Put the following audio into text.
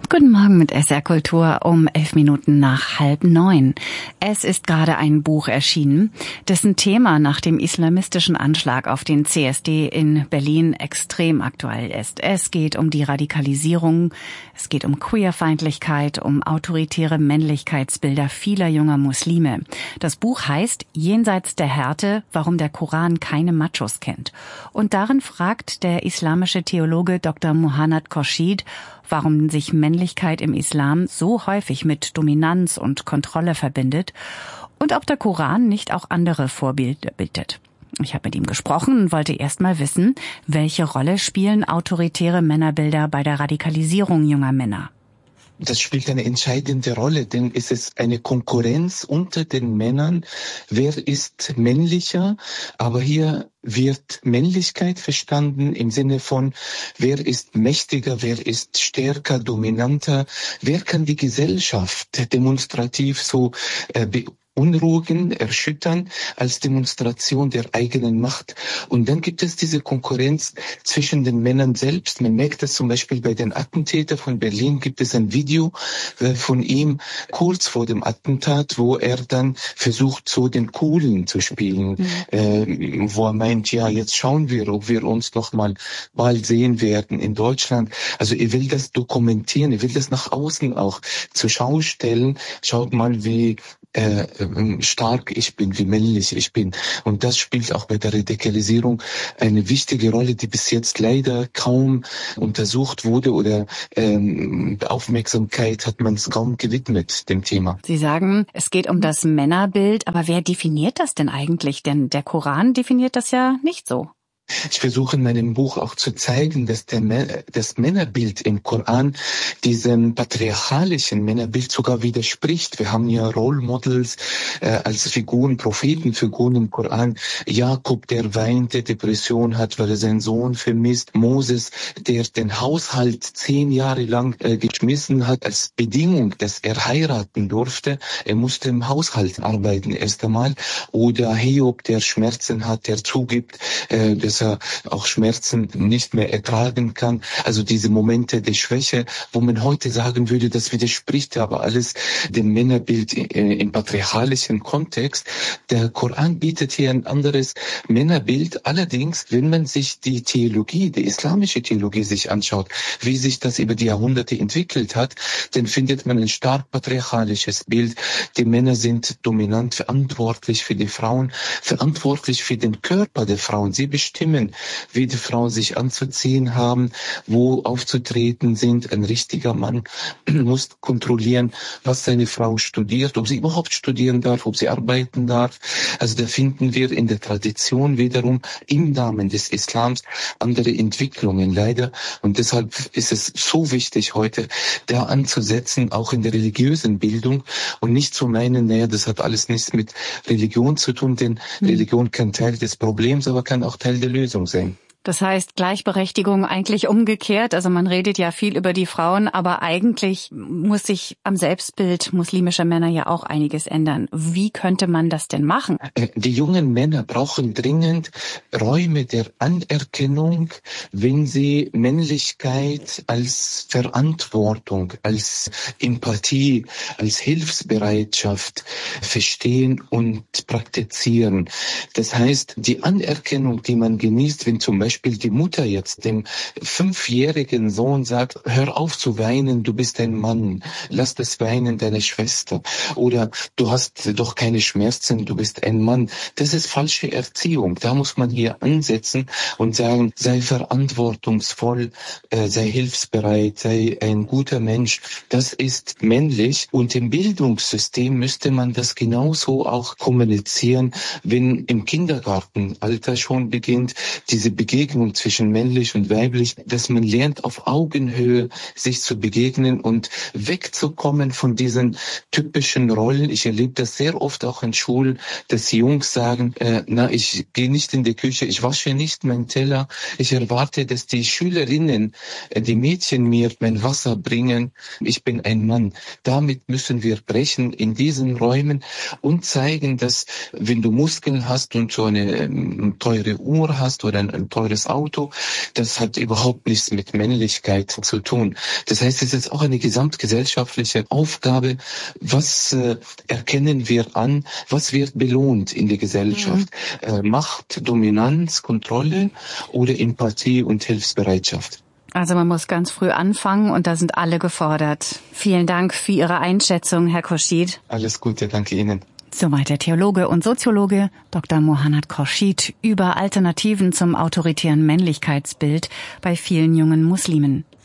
Guten Morgen mit SR Kultur um 11 Minuten nach 8:30. Es ist gerade ein Buch erschienen, dessen Thema nach dem islamistischen Anschlag auf den CSD in Berlin extrem aktuell ist. Es geht um die Radikalisierung, es geht um Queerfeindlichkeit, um autoritäre Männlichkeitsbilder vieler junger Muslime. Das Buch heißt Jenseits der Härte, warum der Koran keine Machos kennt. Und darin fragt der islamische Theologe Dr. Muhannad Khorshid, warum sich Männlichkeit im Islam so häufig mit Dominanz und Kontrolle verbindet und ob der Koran nicht auch andere Vorbilder bietet. Ich habe mit ihm gesprochen und wollte erst mal wissen, welche Rolle spielen autoritäre Männerbilder bei der Radikalisierung junger Männer? Das spielt eine entscheidende Rolle, denn es ist eine Konkurrenz unter den Männern. Wer ist männlicher? Aber hier wird Männlichkeit verstanden im Sinne von, wer ist mächtiger, wer ist stärker, dominanter, wer kann die Gesellschaft demonstrativ so beunruhigen, erschüttern als Demonstration der eigenen Macht. Und dann gibt es diese Konkurrenz zwischen den Männern selbst. Man merkt das zum Beispiel bei den Attentätern von Berlin. Gibt es ein Video von ihm kurz vor dem Attentat, wo er dann versucht, so den Coolen zu spielen, wo er meint, ja, jetzt schauen wir, ob wir uns noch mal bald sehen werden in Deutschland. Also er will das dokumentieren, er will das nach außen auch zur Schau stellen. Schaut mal, wie stark ich bin, wie männlich ich bin. Und das spielt auch bei der Radikalisierung eine wichtige Rolle, die bis jetzt leider kaum untersucht wurde oder Aufmerksamkeit hat man es kaum gewidmet, dem Thema. Sie sagen, es geht um das Männerbild, aber wer definiert das denn eigentlich? Denn der Koran definiert das ja nicht so. Ich versuche in meinem Buch auch zu zeigen, dass das Männerbild im Koran diesem patriarchalischen Männerbild sogar widerspricht. Wir haben ja Role Models als Figuren, Prophetenfiguren im Koran. Jakob, der weinte, Depression hat, weil er seinen Sohn vermisst. Moses, der den Haushalt 10 Jahre lang geschmissen hat als Bedingung, dass er heiraten durfte. Er musste im Haushalt arbeiten erst einmal. Oder Hiob, der Schmerzen hat, der zugibt, dass er auch Schmerzen nicht mehr ertragen kann. Also diese Momente der Schwäche, wo man heute sagen würde, das widerspricht aber alles dem Männerbild im patriarchalischen Kontext. Der Koran bietet hier ein anderes Männerbild. Allerdings, wenn man sich die Theologie, die islamische Theologie sich anschaut, wie sich das über die Jahrhunderte entwickelt hat, dann findet man ein stark patriarchalisches Bild. Die Männer sind dominant, verantwortlich für die Frauen, verantwortlich für den Körper der Frauen. Sie bestimmen, wie die Frauen sich anzuziehen haben, wo aufzutreten sind. Ein richtiger Mann muss kontrollieren, was seine Frau studiert, ob sie überhaupt studieren darf, ob sie arbeiten darf. Also da finden wir in der Tradition wiederum im Namen des Islams andere Entwicklungen leider. Und deshalb ist es so wichtig, heute da anzusetzen, auch in der religiösen Bildung und nicht zu meinen, naja, das hat alles nichts mit Religion zu tun, denn Religion kann Teil des Problems, aber kann auch Teil der Lösung sein. Das heißt, Gleichberechtigung eigentlich umgekehrt. Also man redet ja viel über die Frauen, aber eigentlich muss sich am Selbstbild muslimischer Männer ja auch einiges ändern. Wie könnte man das denn machen? Die jungen Männer brauchen dringend Räume der Anerkennung, wenn sie Männlichkeit als Verantwortung, als Empathie, als Hilfsbereitschaft verstehen und praktizieren. Das heißt, die Anerkennung, die man genießt, wenn zum Beispiel die Mutter jetzt dem 5-jährigen Sohn sagt, hör auf zu weinen, du bist ein Mann, lass das Weinen deiner Schwester. Oder du hast doch keine Schmerzen, du bist ein Mann. Das ist falsche Erziehung. Da muss man hier ansetzen und sagen, sei verantwortungsvoll, sei hilfsbereit, sei ein guter Mensch. Das ist männlich. Und im Bildungssystem müsste man das genauso auch kommunizieren, wenn im Kindergartenalter schon beginnt, diese Begegnung zwischen männlich und weiblich, dass man lernt, auf Augenhöhe sich zu begegnen und wegzukommen von diesen typischen Rollen. Ich erlebe das sehr oft auch in Schulen, dass die Jungs sagen, ich gehe nicht in die Küche, ich wasche nicht meinen Teller. Ich erwarte, dass die Schülerinnen, die Mädchen mir mein Wasser bringen. Ich bin ein Mann. Damit müssen wir brechen in diesen Räumen und zeigen, dass wenn du Muskeln hast und so eine teure Uhr hast oder ein teures tolles Auto. Das hat überhaupt nichts mit Männlichkeit zu tun. Das heißt, es ist auch eine gesamtgesellschaftliche Aufgabe. Was erkennen wir an? Was wird belohnt in der Gesellschaft? Macht, Dominanz, Kontrolle oder Empathie und Hilfsbereitschaft? Also man muss ganz früh anfangen und da sind alle gefordert. Vielen Dank für Ihre Einschätzung, Herr Khorshid. Alles Gute, danke Ihnen. Soweit der Theologe und Soziologe Dr. Muhannad Khorshid über Alternativen zum autoritären Männlichkeitsbild bei vielen jungen Muslimen.